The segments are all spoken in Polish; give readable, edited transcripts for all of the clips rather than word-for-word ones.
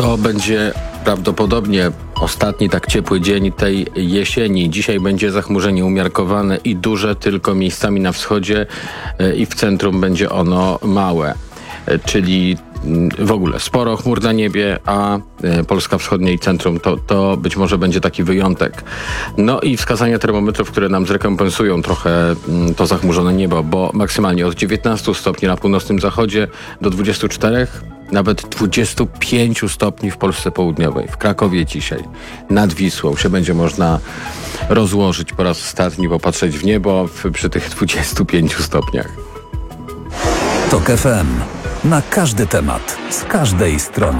To będzie prawdopodobnie ostatni tak ciepły dzień tej jesieni. Dzisiaj będzie zachmurzenie umiarkowane i duże, tylko miejscami na wschodzie i w centrum będzie ono małe. Czyli w ogóle sporo chmur na niebie, a Polska Wschodnia i centrum to być może będzie taki wyjątek. No i wskazania termometrów, które nam zrekompensują trochę to zachmurzone niebo, bo maksymalnie od 19 stopni na północnym zachodzie do 24, nawet 25 stopni w Polsce Południowej. W Krakowie dzisiaj, nad Wisłą się będzie można rozłożyć po raz ostatni, popatrzeć w niebo przy tych 25 stopniach. TOK FM. Na każdy temat, z każdej strony.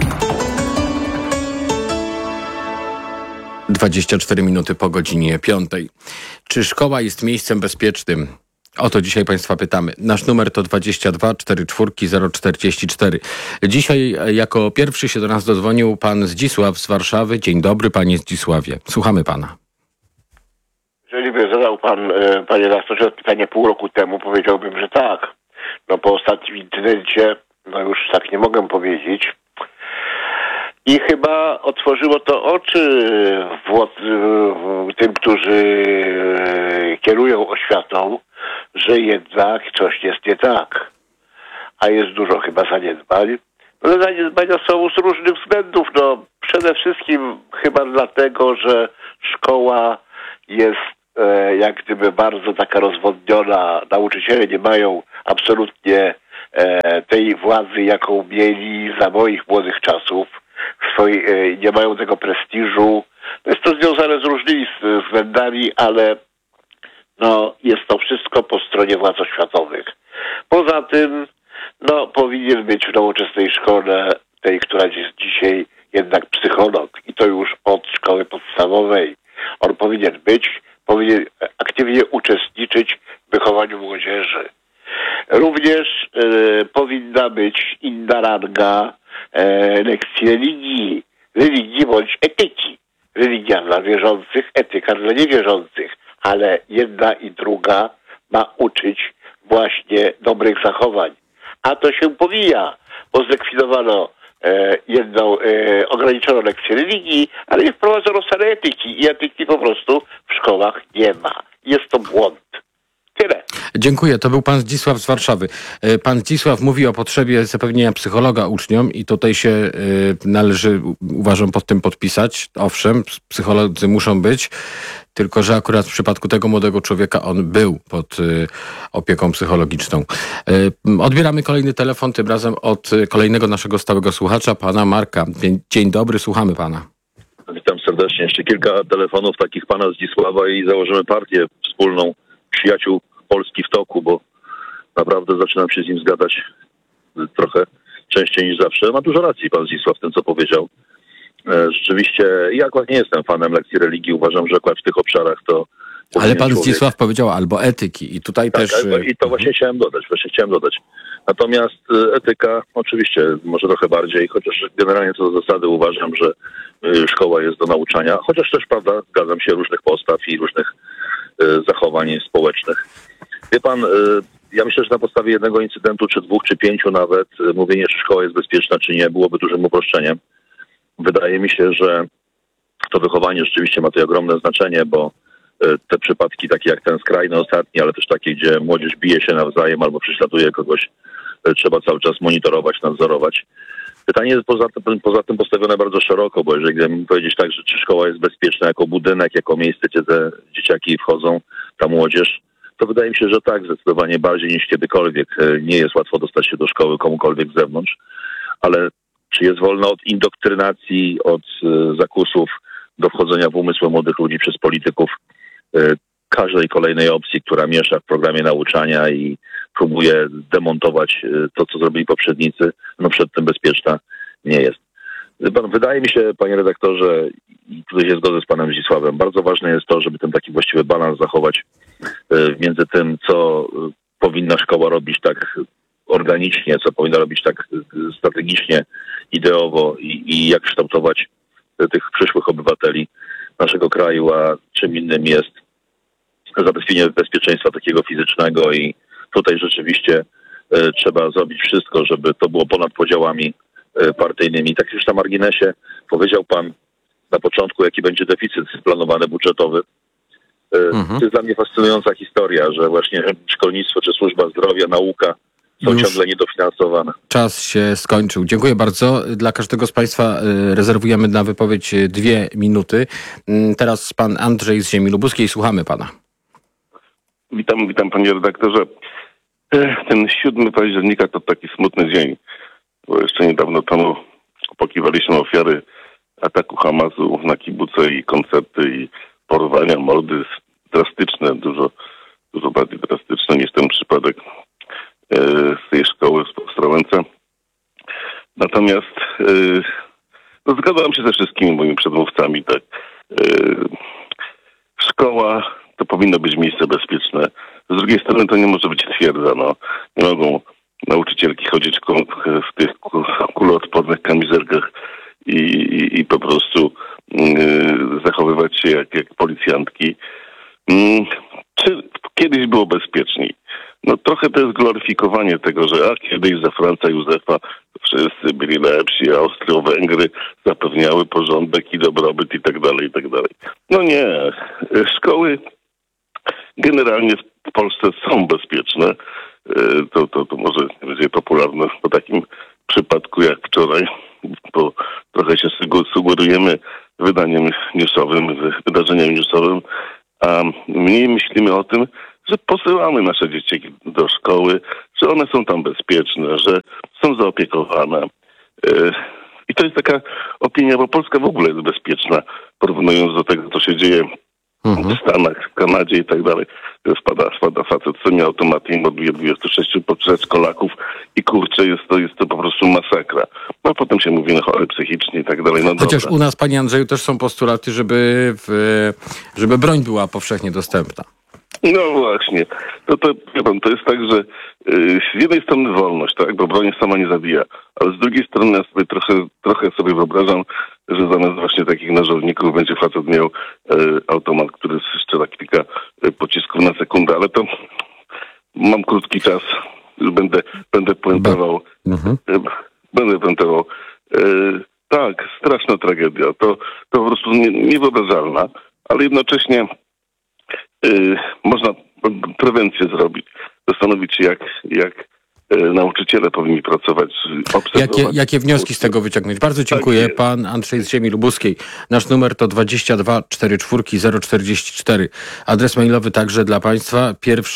24 minuty po godzinie 5. Czy szkoła jest miejscem bezpiecznym? O to dzisiaj Państwa pytamy. Nasz numer to 22 44 044. Dzisiaj jako pierwszy się do nas dodzwonił pan Zdzisław z Warszawy. Dzień dobry, panie Zdzisławie. Słuchamy pana. Jeżeli by zadał pan, panie redaktorze, pytanie pół roku temu, powiedziałbym, że tak. No po ostatnim incydencie, no już tak nie mogę powiedzieć. I chyba otworzyło to oczy tym, którzy kierują oświatą, że jednak coś jest nie tak. A jest dużo chyba zaniedbań. Ale zaniedbania są z różnych względów. No przede wszystkim chyba dlatego, że szkoła jest jak gdyby bardzo taka rozwodniona. Nauczyciele nie mają absolutnie tej władzy, jaką mieli za moich młodych czasów. Nie mają tego prestiżu. Jest to związane z różnymi względami, ale no, jest to wszystko po stronie władz oświatowych. Poza tym, no, powinien być w nowoczesnej szkole, tej, która jest dzisiaj, jednak psycholog. I to już od szkoły podstawowej. On powinien aktywnie uczestniczyć w wychowaniu młodzieży. Również powinna być inna ranga lekcji religii bądź etyki. Religia dla wierzących, etyka dla niewierzących. Ale jedna i druga ma uczyć właśnie dobrych zachowań. A to się pomija, bo zlikwidowano jedną ograniczoną lekcję religii, ale nie wprowadzono wcale etyki. I etyki po prostu w szkołach nie ma. Jest to błąd. Tyle. Dziękuję. To był pan Zdzisław z Warszawy. Pan Zdzisław mówi o potrzebie zapewnienia psychologa uczniom i tutaj się należy, uważam, pod tym podpisać. Owszem, psycholodzy muszą być, tylko że akurat w przypadku tego młodego człowieka on był pod opieką psychologiczną. Odbieramy kolejny telefon, tym razem od kolejnego naszego stałego słuchacza, pana Marka. Dzień dobry, słuchamy pana. Witam serdecznie. Jeszcze kilka telefonów takich pana Zdzisława i założymy partię wspólną Przyjaciół Polski w toku, bo naprawdę zaczynam się z nim zgadzać trochę częściej niż zawsze. Ma dużo racji pan Zdzisław w tym, co powiedział. Rzeczywiście, ja akurat nie jestem fanem lekcji religii. Uważam, że akurat w tych obszarach to... Ale pan Zdzisław powiedział albo etyki i tutaj tak, też... I to właśnie chciałem dodać. Natomiast etyka oczywiście może trochę bardziej, chociaż generalnie co do zasady uważam, że szkoła jest do nauczania, chociaż też, prawda, zgadzam się, różnych postaw i różnych zachowań społecznych. Wie pan, ja myślę, że na podstawie jednego incydentu, czy dwóch, czy pięciu nawet, mówienie, czy szkoła jest bezpieczna, czy nie, byłoby dużym uproszczeniem. Wydaje mi się, że to wychowanie rzeczywiście ma tutaj ogromne znaczenie, bo te przypadki takie jak ten skrajny ostatni, ale też takie, gdzie młodzież bije się nawzajem albo prześladuje kogoś, trzeba cały czas monitorować, nadzorować. Pytanie jest poza tym postawione bardzo szeroko, bo jeżeli gdybym powiedzieć tak, że czy szkoła jest bezpieczna jako budynek, jako miejsce, gdzie te dzieciaki wchodzą, ta młodzież, to wydaje mi się, że tak, zdecydowanie bardziej niż kiedykolwiek. Nie jest łatwo dostać się do szkoły komukolwiek z zewnątrz, ale czy jest wolna od indoktrynacji, od zakusów do wchodzenia w umysły młodych ludzi przez polityków, każdej kolejnej opcji, która miesza w programie nauczania i próbuje demontować to, co zrobili poprzednicy, no przed tym bezpieczna nie jest. Wydaje mi się, panie redaktorze, i tutaj się zgodzę z panem Zdzisławem, bardzo ważne jest to, żeby ten taki właściwy balans zachować między tym, co powinna szkoła robić tak organicznie, co powinna robić tak strategicznie, ideowo i jak kształtować tych przyszłych obywateli naszego kraju, a czym innym jest zapewnienie bezpieczeństwa takiego fizycznego i tutaj rzeczywiście trzeba zrobić wszystko, żeby to było ponad podziałami partyjnymi. Tak już na marginesie powiedział pan na początku, jaki będzie deficyt planowany budżetowy. To jest dla mnie fascynująca historia, że właśnie szkolnictwo czy służba zdrowia, nauka są ciągle niedofinansowane. Czas się skończył. Dziękuję bardzo. Dla każdego z Państwa rezerwujemy na wypowiedź 2 minuty. Teraz pan Andrzej z Ziemi Lubuskiej. Słuchamy pana. Witam panie redaktorze. Ten 7 października to taki smutny dzień, bo jeszcze niedawno temu opłakiwaliśmy ofiary ataku Hamasu na kibuce i koncerty i porwania, mordy drastyczne, dużo bardziej drastyczne niż ten przypadek z tej szkoły w Ostrołęce. Natomiast zgadzam się ze wszystkimi moimi przedmówcami, tak. Szkoła to powinno być miejsce bezpieczne. Z drugiej strony to nie może być twierdza. Nie mogą nauczycielki chodzić w tych kuloodpornych kamizelkach i po prostu zachowywać się jak policjantki. Czy kiedyś było bezpieczniej? Trochę to jest gloryfikowanie tego, że kiedyś za Franca Józefa wszyscy byli lepsi, Austro-Węgry zapewniały porządek i dobrobyt i tak dalej, i tak dalej. Nie. Szkoły generalnie w Polsce są bezpieczne. To może nie będzie popularne po takim przypadku jak wczoraj, bo trochę się sugerujemy wydaniem newsowym, wydarzeniem newsowym, a mniej myślimy o tym, że posyłamy nasze dzieci do szkoły, że one są tam bezpieczne, że są zaopiekowane. I to jest taka opinia, bo Polska w ogóle jest bezpieczna, porównując do tego, co się dzieje w Stanach, w Kanadzie i tak dalej. Spada facet semi-automatem, morduje 26 przedszkolaków i kurczę, jest to po prostu masakra. Potem się mówi, chory psychicznie i tak dalej. Chociaż u nas, panie Andrzeju, też są postulaty, żeby broń była powszechnie dostępna. Właśnie. To jest tak, że z jednej strony wolność, tak, bo broń sama nie zabija, ale z drugiej strony ja sobie trochę sobie wyobrażam, że zamiast właśnie takich nażowników będzie facet miał automat, który strzela kilka pocisków na sekundę, ale to mam krótki czas, będę puentował. Będę puentował. Tak, straszna tragedia. To po prostu niewyobrażalna, ale jednocześnie można prewencję zrobić, zastanowić się, jak nauczyciele powinni pracować, obserwować. Jakie wnioski z tego wyciągnąć? Bardzo dziękuję. Tak, pan Andrzej z Ziemi Lubuskiej. Nasz numer to 22 44 044. Adres mailowy także dla państwa,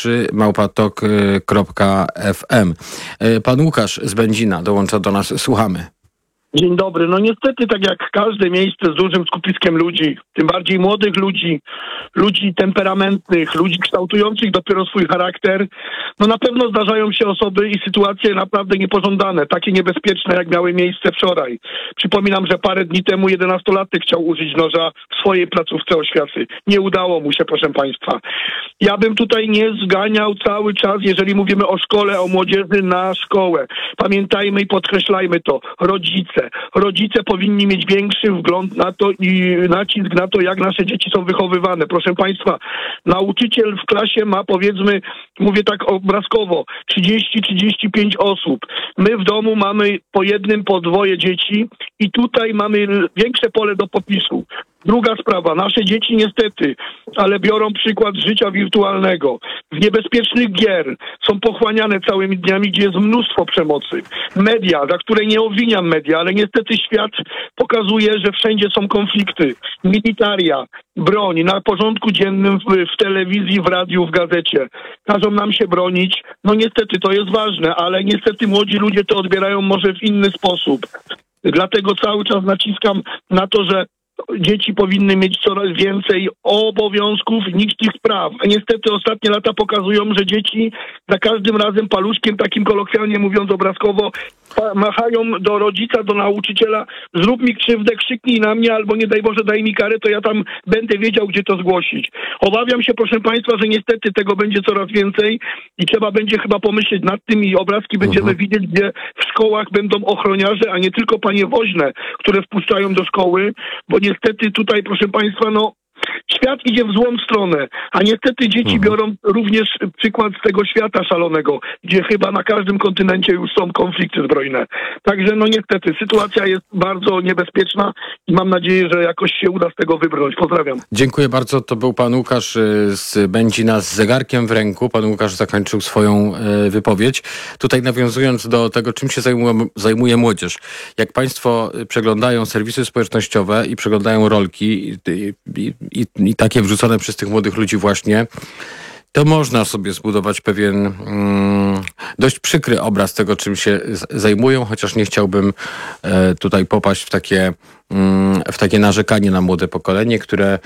pierwszy@tok.fm. Pan Łukasz z Będzina dołącza do nas. Słuchamy. Dzień dobry. Niestety, tak jak każde miejsce z dużym skupiskiem ludzi, tym bardziej młodych ludzi temperamentnych, ludzi kształtujących dopiero swój charakter, na pewno zdarzają się osoby i sytuacje naprawdę niepożądane, takie niebezpieczne, jak miały miejsce wczoraj. Przypominam, że parę dni temu 11-latek chciał użyć noża w swojej placówce oświaty. Nie udało mu się, proszę państwa. Ja bym tutaj nie zganiał cały czas, jeżeli mówimy o szkole, o młodzieży, na szkołę. Pamiętajmy i podkreślajmy to. Rodzice powinni mieć większy wgląd na to i nacisk na to, jak nasze dzieci są wychowywane. Proszę państwa, nauczyciel w klasie ma, powiedzmy, mówię tak obrazkowo, 30-35 osób. My w domu mamy po jednym, po dwoje dzieci i tutaj mamy większe pole do popisu. Druga sprawa, nasze dzieci niestety, ale biorą przykład życia wirtualnego. Z niebezpiecznych gier są pochłaniane całymi dniami, gdzie jest mnóstwo przemocy. Media, za które nie obwiniam media, ale niestety świat pokazuje, że wszędzie są konflikty. Militaria, broń na porządku dziennym w telewizji, w radiu, w gazecie. Każą nam się bronić. Niestety to jest ważne, ale niestety młodzi ludzie to odbierają może w inny sposób. Dlatego cały czas naciskam na to, że dzieci powinny mieć coraz więcej obowiązków niż tych praw. A niestety ostatnie lata pokazują, że dzieci za każdym razem paluszkiem, takim kolokwialnie mówiąc obrazkowo, machają do rodzica, do nauczyciela: zrób mi krzywdę, krzyknij na mnie, albo nie daj Boże, daj mi karę, to ja tam będę wiedział, gdzie to zgłosić. Obawiam się, proszę państwa, że niestety tego będzie coraz więcej i trzeba będzie chyba pomyśleć nad tym i obrazki będziemy widzieć, gdzie w szkołach będą ochroniarze, a nie tylko panie woźne, które wpuszczają do szkoły, bo niestety tutaj, proszę państwa, Świat idzie w złą stronę, a niestety dzieci biorą również przykład z tego świata szalonego, gdzie chyba na każdym kontynencie już są konflikty zbrojne. Także no niestety sytuacja jest bardzo niebezpieczna i mam nadzieję, że jakoś się uda z tego wybrnąć. Pozdrawiam. Dziękuję bardzo. To był pan Łukasz z Będzina z zegarkiem w ręku. Pan Łukasz zakończył swoją wypowiedź. Tutaj nawiązując do tego, czym się zajmuje młodzież. Jak państwo przeglądają serwisy społecznościowe i przeglądają rolki i takie wrzucone przez tych młodych ludzi właśnie, to można sobie zbudować pewien dość przykry obraz tego, czym się zajmują, chociaż nie chciałbym tutaj popaść w takie narzekanie na młode pokolenie, które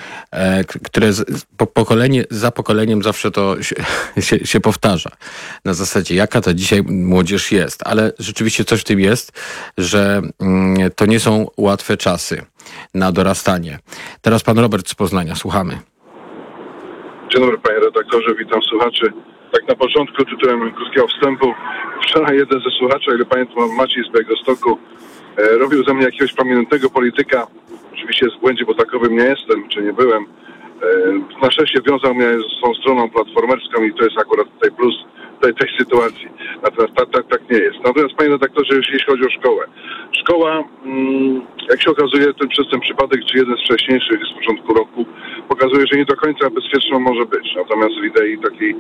pokolenie za pokoleniem zawsze to się powtarza. Na zasadzie, jaka to dzisiaj młodzież jest. Ale rzeczywiście coś w tym jest, że to nie są łatwe czasy na dorastanie. Teraz pan Robert z Poznania. Słuchamy. Dzień dobry panie redaktorze, witam słuchaczy. Tak na początku tytułem krótkiego wstępu. Wczoraj jeden ze słuchaczy, ile pamiętam, Maciej z Białegostoku, robił ze mnie jakiegoś prominentnego polityka. Oczywiście jest w błędzie, bo takowym nie jestem, czy nie byłem. Na szczęście wiązał mnie z tą stroną platformerską i to jest akurat tutaj plus tej sytuacji. Natomiast tak nie jest. Natomiast panie redaktorze, jeśli chodzi o szkołę. Szkoła, jak się okazuje, przez ten przypadek, czy jeden z wcześniejszych z początku roku, pokazuje, że nie do końca bezpieczną może być. Natomiast w idei takiej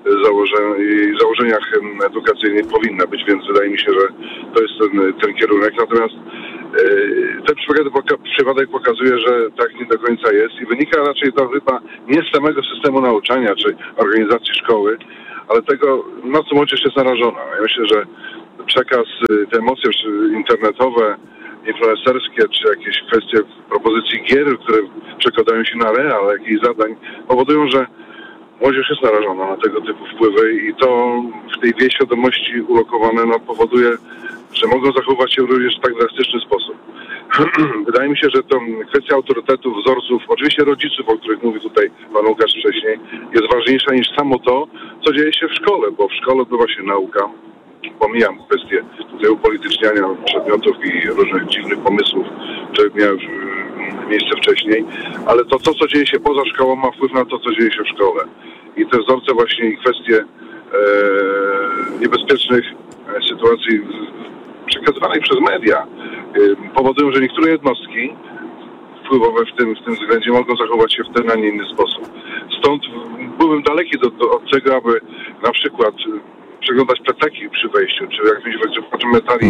założeniach edukacyjnych powinna być, więc wydaje mi się, że to jest ten kierunek. Natomiast ten przypadek pokazuje, że tak nie do końca jest i wynika raczej to chyba nie z samego systemu nauczania czy organizacji szkoły, ale tego, na co młodzież jest narażona. Ja myślę, że przekaz, te emocje internetowe, influencerskie, czy jakieś kwestie propozycji gier, które przekładają się na real, jakichś zadań, powodują, że młodzież jest narażona na tego typu wpływy i to w tej wie świadomości ulokowane powoduje, że mogą zachowywać się również w tak drastyczny sposób. Wydaje mi się, że to kwestia autorytetów, wzorców, oczywiście rodziców, o których mówi tutaj pan Łukasz wcześniej, jest ważniejsza niż samo to, co dzieje się w szkole, bo w szkole odbywa się nauka. Pomijam kwestię tutaj upolityczniania przedmiotów i różnych dziwnych pomysłów, które miały miejsce wcześniej, ale to, co dzieje się poza szkołą, ma wpływ na to, co dzieje się w szkole. I te wzorce właśnie i kwestie niebezpiecznych sytuacji przekazywanych przez media powodują, że niektóre jednostki wpływowe w tym względzie mogą zachować się w ten, a nie inny sposób. Stąd byłem daleki od tego, aby na przykład przeglądać plecaki przy wejściu, czy jakimś wyczerpaczem metali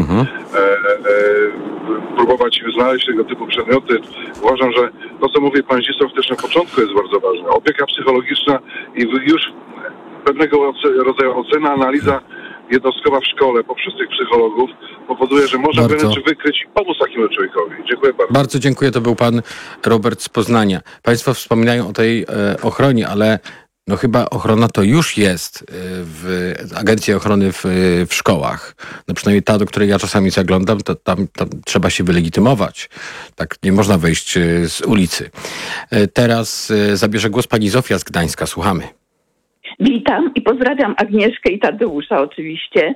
próbować znaleźć tego typu przedmioty. Uważam, że to, co mówi pan Zdzisław też na początku, jest bardzo ważne. Opieka psychologiczna i już pewnego rodzaju ocena, analiza jednostkowa w szkole poprzez tych psychologów powoduje, że może wręcz wykryć i pomóc takiemu człowiekowi. Dziękuję bardzo. Bardzo dziękuję. To był pan Robert z Poznania. Państwo wspominają o tej ochronie, ale no chyba ochrona to już jest w Agencji Ochrony w szkołach. No przynajmniej ta, do której ja czasami zaglądam, to tam trzeba się wylegitymować. Tak nie można wejść z ulicy. Teraz zabierze głos pani Zofia z Gdańska. Słuchamy. Witam i pozdrawiam Agnieszkę i Tadeusza oczywiście.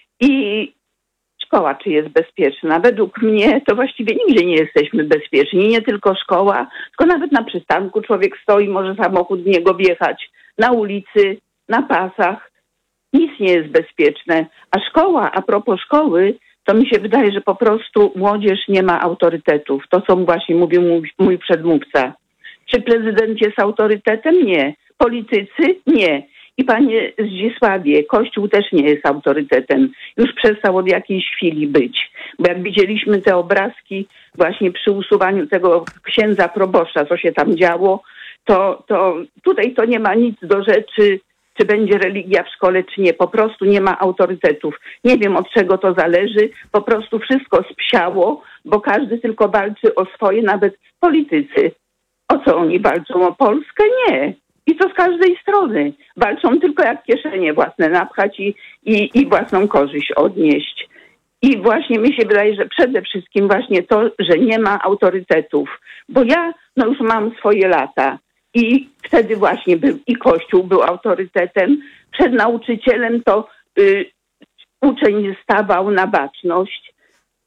I szkoła, czy jest bezpieczna? Według mnie to właściwie nigdzie nie jesteśmy bezpieczni. Nie tylko szkoła, tylko nawet na przystanku człowiek stoi, może samochód w niego wjechać, na ulicy, na pasach. Nic nie jest bezpieczne. A szkoła, a propos szkoły, to mi się wydaje, że po prostu młodzież nie ma autorytetów. To, co właśnie mówił mój przedmówca. Czy prezydent jest autorytetem? Nie. Politycy? Nie. I panie Zdzisławie, Kościół też nie jest autorytetem. Już przestał od jakiejś chwili być. Bo jak widzieliśmy te obrazki właśnie przy usuwaniu tego księdza proboszcza, co się tam działo, to tutaj to nie ma nic do rzeczy, czy będzie religia w szkole, czy nie. Po prostu nie ma autorytetów. Nie wiem, od czego to zależy. Po prostu wszystko spsiało, bo każdy tylko walczy o swoje, nawet politycy. O co oni walczą? O Polskę? Nie. I to z każdej strony. Walczą tylko jak kieszenie własne napchać i własną korzyść odnieść. I właśnie mi się wydaje, że przede wszystkim właśnie to, że nie ma autorytetów. Bo ja już mam swoje lata i wtedy właśnie i Kościół był autorytetem. Przed nauczycielem to uczeń stawał na baczność.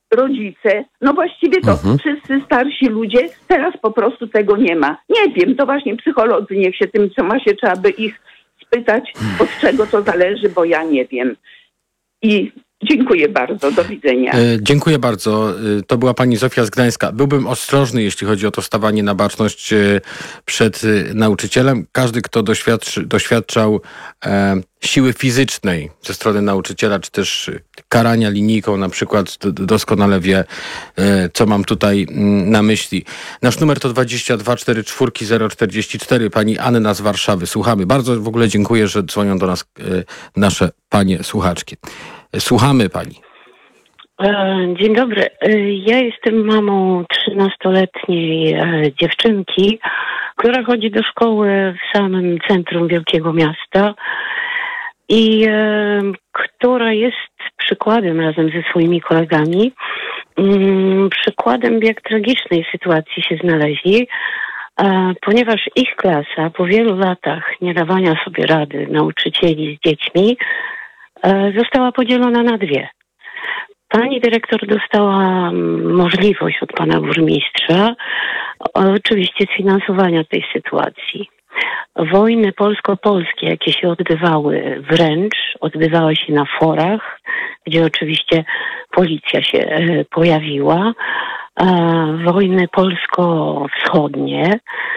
rodzice, no właściwie to wszyscy starsi ludzie, teraz po prostu tego nie ma. Nie wiem, to właśnie psycholodzy niech się tym, co ma się, trzeba by ich spytać, od czego to zależy, bo ja nie wiem. I dziękuję bardzo, do widzenia. Dziękuję bardzo. To była pani Zofia z Gdańska. Byłbym ostrożny, jeśli chodzi o to stawanie na baczność przed nauczycielem. Każdy, kto doświadczał siły fizycznej ze strony nauczyciela, czy też karania linijką na przykład, doskonale wie, co mam tutaj na myśli. Nasz numer to 22 44 044. Pani Anna z Warszawy. Słuchamy. Bardzo w ogóle dziękuję, że dzwonią do nas nasze panie słuchaczki. Słuchamy pani. Dzień dobry. Ja jestem mamą 13-letniej dziewczynki, która chodzi do szkoły w samym centrum wielkiego miasta i która jest przykładem razem ze swoimi kolegami, przykładem, w jak tragicznej sytuacji się znaleźli, ponieważ ich klasa po wielu latach niedawania sobie rady nauczycieli z dziećmi została podzielona na dwie. Pani dyrektor dostała możliwość od pana burmistrza oczywiście sfinansowania tej sytuacji. Wojny polsko-polskie, jakie się odbywały się na forach, gdzie oczywiście policja się pojawiła. Wojny polsko-wschodnie.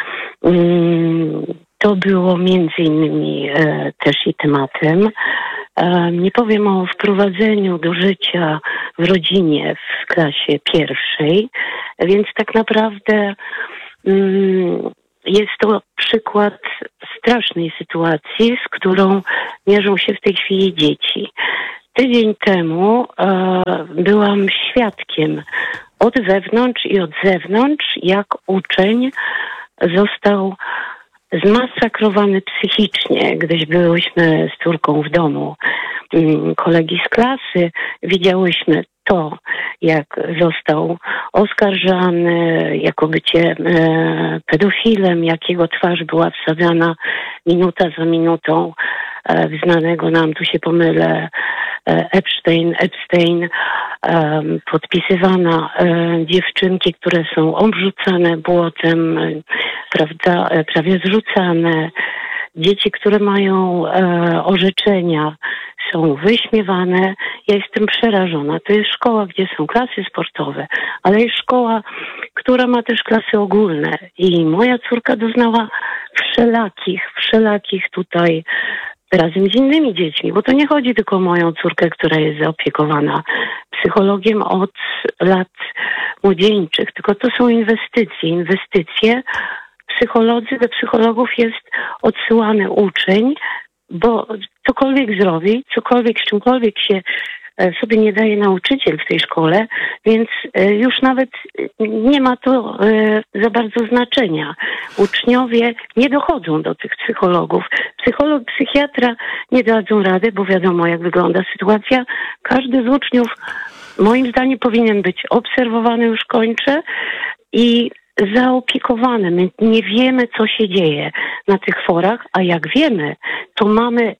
To było między innymi też i tematem. Nie powiem o wprowadzeniu do życia w rodzinie w klasie pierwszej, więc tak naprawdę jest to przykład strasznej sytuacji, z którą mierzą się w tej chwili dzieci. Tydzień temu byłam świadkiem od wewnątrz i od zewnątrz, jak uczeń został zmasakrowany psychicznie, gdyś byłyśmy z córką w domu kolegi z klasy. Widziałyśmy to, jak został oskarżany jako bycie pedofilem, jak jego twarz była wsadzana minuta za minutą w znanego nam, tu się pomylę, Epstein, podpisywana dziewczynki, które są obrzucane błotem, prawda, prawie zrzucane. Dzieci, które mają orzeczenia, są wyśmiewane. Ja jestem przerażona. To jest szkoła, gdzie są klasy sportowe, ale jest szkoła, która ma też klasy ogólne. I moja córka doznała wszelakich tutaj razem z innymi dziećmi, bo to nie chodzi tylko o moją córkę, która jest zaopiekowana psychologiem od lat młodzieńczych, tylko to są inwestycje. Do psychologów jest odsyłany uczeń, bo cokolwiek zrobi, z czymkolwiek się sobie nie daje nauczyciel w tej szkole, więc już nawet nie ma to za bardzo znaczenia. Uczniowie nie dochodzą do tych psychologów. Psycholog, psychiatra nie dadzą rady, bo wiadomo, jak wygląda sytuacja. Każdy z uczniów, moim zdaniem, powinien być obserwowany, już kończę, i zaopiekowany. My nie wiemy, co się dzieje na tych forach, a jak wiemy, to mamy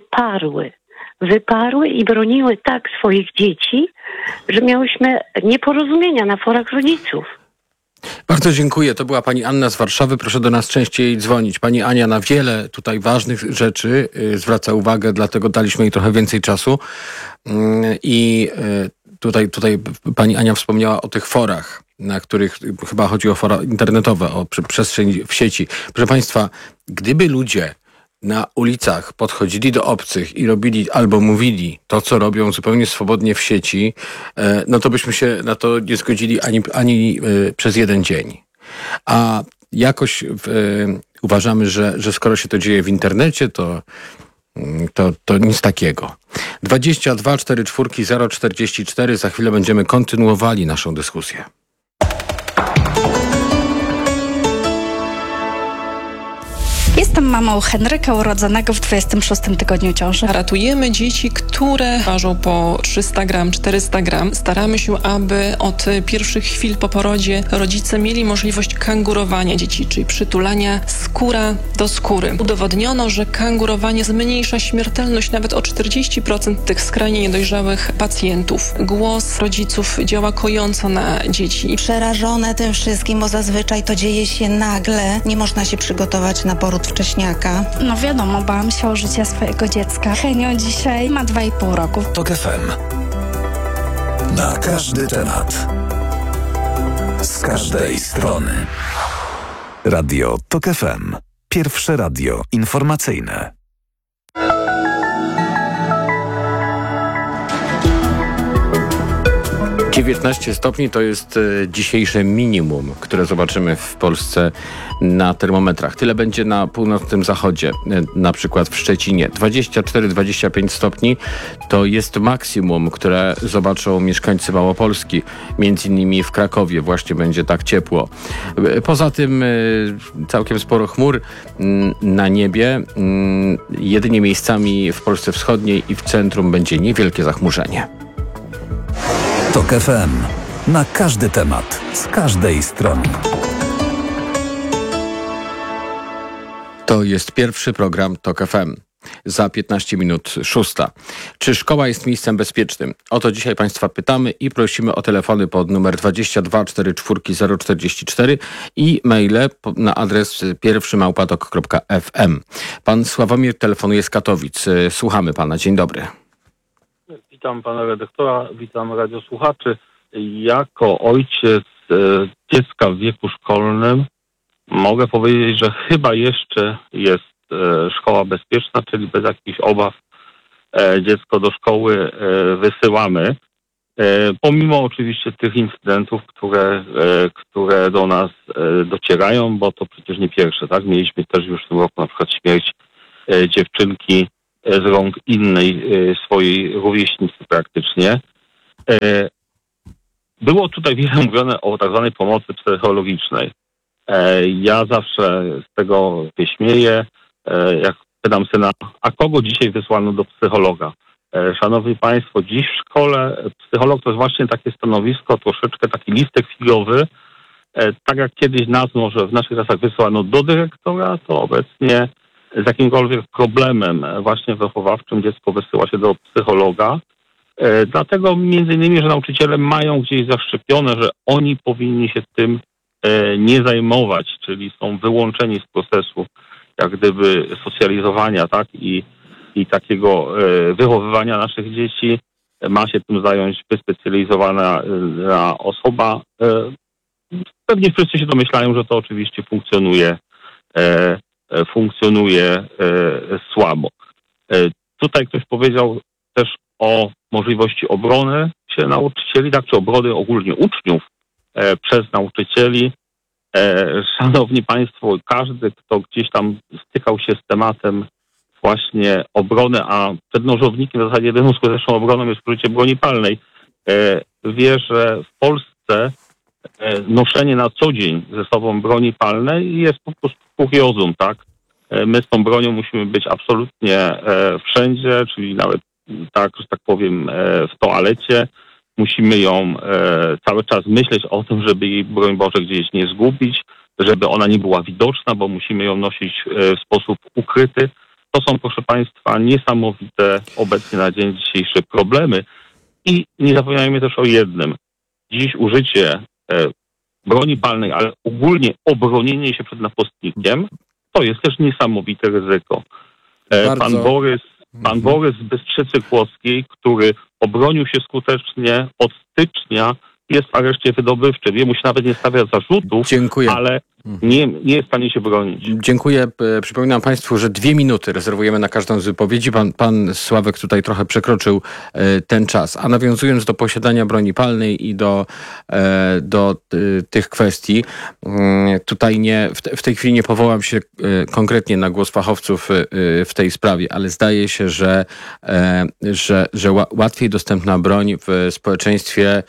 wyparły i broniły tak swoich dzieci, że miałyśmy nieporozumienia na forach rodziców. Bardzo dziękuję. To była pani Anna z Warszawy. Proszę do nas częściej dzwonić. Pani Ania na wiele tutaj ważnych rzeczy zwraca uwagę, dlatego daliśmy jej trochę więcej czasu. I tutaj pani Ania wspomniała o tych forach, na których chyba chodzi o fora internetowe, o przestrzeń w sieci. Proszę państwa, gdyby ludzie na ulicach podchodzili do obcych i robili albo mówili to, co robią zupełnie swobodnie w sieci, no to byśmy się na to nie zgodzili ani przez jeden dzień. A jakoś uważamy, że skoro się to dzieje w internecie, to nic takiego. 22 44 044. Za chwilę będziemy kontynuowali naszą dyskusję. Jest Jestem mamą Henryka, urodzonego w 26 tygodniu ciąży. Ratujemy dzieci, które ważą po 300 gram, 400 gram. Staramy się, aby od pierwszych chwil po porodzie rodzice mieli możliwość kangurowania dzieci, czyli przytulania skóra do skóry. Udowodniono, że kangurowanie zmniejsza śmiertelność nawet o 40% tych skrajnie niedojrzałych pacjentów. Głos rodziców działa kojąco na dzieci. Przerażone tym wszystkim, bo zazwyczaj to dzieje się nagle. Nie można się przygotować na poród wcześniaka. No wiadomo, bałam się o życie swojego dziecka. Henio dzisiaj ma 2,5 roku. TOK FM. Na każdy temat. Z każdej strony. Radio TOK FM. Pierwsze radio informacyjne. 19 stopni to jest dzisiejsze minimum, które zobaczymy w Polsce na termometrach. Tyle będzie na północnym zachodzie, na przykład w Szczecinie. 24-25 stopni to jest maksimum, które zobaczą mieszkańcy Małopolski. Między innymi w Krakowie właśnie będzie tak ciepło. Poza tym całkiem sporo chmur na niebie. Jedynie miejscami w Polsce Wschodniej i w centrum będzie niewielkie zachmurzenie. TOK FM. Na każdy temat, z każdej strony. To jest pierwszy program TOK FM. Za 15 minut 6. Czy szkoła jest miejscem bezpiecznym? O to dzisiaj Państwa pytamy i prosimy o telefony pod numer 22 44 044 i maile na adres pierwszy@tok.fm. Pan Sławomir telefonuje z Katowic. Słuchamy Pana. Dzień dobry. Witam pana redaktora, witam radiosłuchaczy. Jako ojciec dziecka w wieku szkolnym mogę powiedzieć, że chyba jeszcze jest szkoła bezpieczna, czyli bez jakichś obaw dziecko do szkoły wysyłamy. Pomimo oczywiście tych incydentów, które do nas docierają, bo to przecież nie pierwsze, tak? Mieliśmy też już w tym roku na przykład śmierć dziewczynki z rąk innej swojej rówieśnicy praktycznie. Było tutaj wiele mówione o tak zwanej pomocy psychologicznej. Ja zawsze z tego się śmieję, jak pytam syna, a kogo dzisiaj wysłano do psychologa? Szanowni Państwo, dziś w szkole psycholog to jest właśnie takie stanowisko, troszeczkę taki listek figowy. Tak jak kiedyś nas może w naszych czasach wysłano do dyrektora, to obecnie z jakimkolwiek problemem właśnie wychowawczym dziecko wysyła się do psychologa. Dlatego między innymi, że nauczyciele mają gdzieś zaszczepione, że oni powinni się tym nie zajmować, czyli są wyłączeni z procesu jak gdyby socjalizowania, tak, i takiego wychowywania naszych dzieci. Ma się tym zająć wyspecjalizowana osoba. Pewnie wszyscy się domyślają, że to oczywiście funkcjonuje słabo. Tutaj ktoś powiedział też o możliwości obrony się nauczycieli, tak, czy obrony ogólnie uczniów przez nauczycieli. Szanowni Państwo, każdy, kto gdzieś tam stykał się z tematem właśnie obrony, a przed nożownikiem w zasadzie jedyną skuteczną obroną jest użycie broni palnej, wie, że w Polsce noszenie na co dzień ze sobą broni palnej jest po prostu kuriozum, tak? My z tą bronią musimy być absolutnie wszędzie, czyli nawet tak, że tak powiem, w toalecie. Musimy ją cały czas myśleć o tym, żeby jej, broń Boże, gdzieś nie zgubić, żeby ona nie była widoczna, bo musimy ją nosić w sposób ukryty. To są, proszę Państwa, niesamowite obecnie na dzień dzisiejszy problemy. I nie zapominajmy też o jednym. Dziś użycie broni palnej, ale ogólnie obronienie się przed napastnikiem, to jest też niesamowite ryzyko. Pan Borys z Bystrzycy Kłodzkiej, który obronił się skutecznie od stycznia, jest w areszcie wydobywczym. Jemu się nawet nie stawia zarzutów, Dziękuję. Ale nie jest w stanie się bronić. Dziękuję. Przypominam Państwu, że 2 minuty rezerwujemy na każdą z wypowiedzi. Pan Sławek tutaj trochę przekroczył ten czas. A nawiązując do posiadania broni palnej i do tych kwestii, tutaj w tej chwili nie powołam się konkretnie na głos fachowców w tej sprawie, ale zdaje się, że łatwiej dostępna broń w społeczeństwie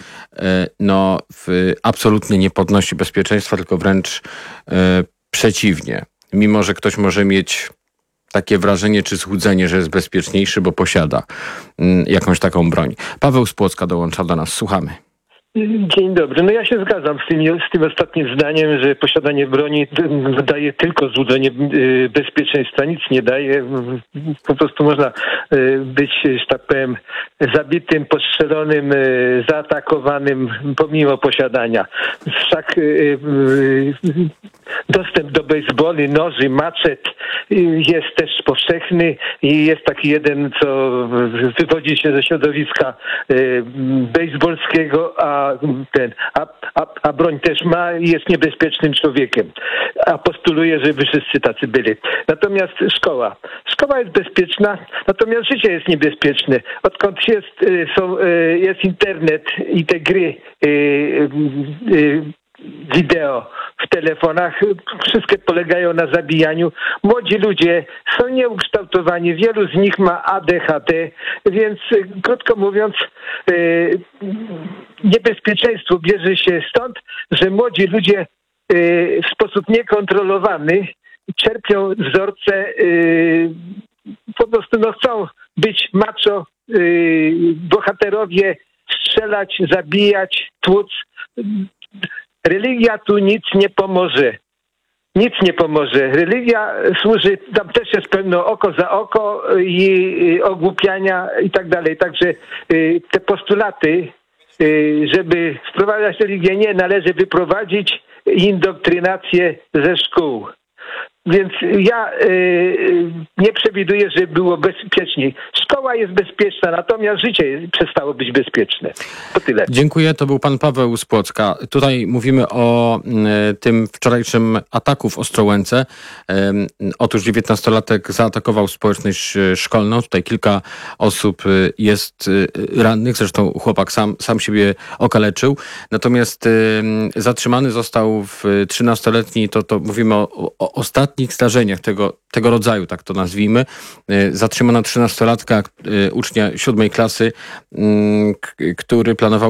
absolutnie nie podnosi bezpieczeństwa, tylko wręcz przeciwnie. mimo że ktoś może mieć takie wrażenie czy złudzenie, że jest bezpieczniejszy, bo posiada jakąś taką broń. Paweł z Płocka dołącza do nas. Słuchamy. Dzień dobry. No ja się zgadzam z tym ostatnim zdaniem, że posiadanie broni daje tylko złudzenie bezpieczeństwa, nic nie daje. Po prostu można być, że tak powiem, zabitym, postrzelonym, zaatakowanym pomimo posiadania. Wszak dostęp do bejsboli, noży, maczet jest też powszechny i jest taki jeden, co wywodzi się ze środowiska bejsbolskiego, a broń też ma i jest niebezpiecznym człowiekiem. A postuluje, żeby wszyscy tacy byli. Natomiast szkoła jest bezpieczna, natomiast życie jest niebezpieczne. Odkąd jest internet i te gry wideo w telefonach, wszystkie polegają na zabijaniu. Młodzi ludzie są nieukształtowani, wielu z nich ma ADHD, więc krótko mówiąc, niebezpieczeństwo bierze się stąd, że młodzi ludzie w sposób niekontrolowany czerpią wzorce, po prostu chcą być macho, bohaterowie, strzelać, zabijać, tłuc. Religia tu nic nie pomoże. Nic nie pomoże. Religia służy, tam też jest pełno oko za oko i ogłupiania i tak dalej. Także te postulaty, żeby wprowadzać religię, nie, należy wyprowadzić indoktrynację ze szkół. Więc ja nie przewiduję, że było bezpieczniej. Szkoła jest bezpieczna, natomiast życie przestało być bezpieczne. To tyle. Dziękuję. To był pan Paweł z Płocka. Tutaj mówimy o tym wczorajszym ataku w Ostrołęce. Otóż 19-latek zaatakował społeczność szkolną. Tutaj kilka osób jest rannych. Zresztą chłopak sam siebie okaleczył. Natomiast zatrzymany został 13-letni, to mówimy o ostatnich zdarzeniach tego rodzaju, tak to nazwijmy. Zatrzymano 13-latka, ucznia 7 klasy, który planował